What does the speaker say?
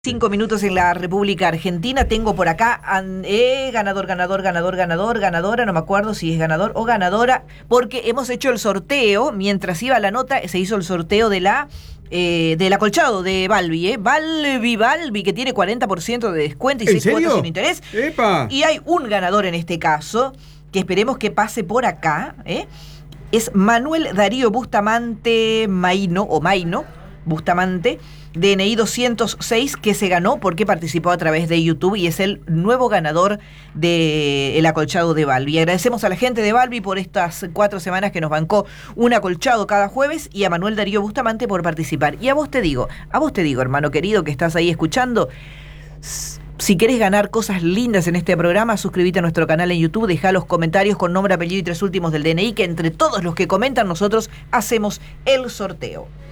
5 minutos en la República Argentina. Tengo por acá ganadora, no me acuerdo si es ganador o ganadora, porque hemos hecho el sorteo, mientras iba la nota, se hizo el sorteo del acolchado de Balbi, Balbi, que tiene 40% de descuento y 6 cuotas sin interés. ¡Epa! Y hay un ganador en este caso, que esperemos que pase por acá, es Manuel Darío Bustamante Maino, Bustamante, DNI 206, que se ganó porque participó a través de YouTube y es el nuevo ganador del acolchado de Balbi. Agradecemos a la gente de Balbi por estas 4 semanas que nos bancó un acolchado cada jueves, y a Manuel Darío Bustamante por participar. Y a vos te digo, hermano querido, que estás ahí escuchando, si querés ganar cosas lindas en este programa, suscríbete a nuestro canal en YouTube, dejá los comentarios con nombre, apellido y 3 últimos del DNI, que entre todos los que comentan nosotros hacemos el sorteo.